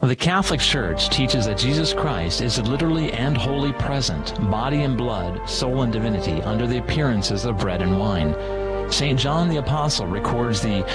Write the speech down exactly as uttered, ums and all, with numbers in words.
The Catholic Church teaches that Jesus Christ is literally and wholly present, body and blood, soul and divinity, under the appearances of bread and wine. Saint John the Apostle records the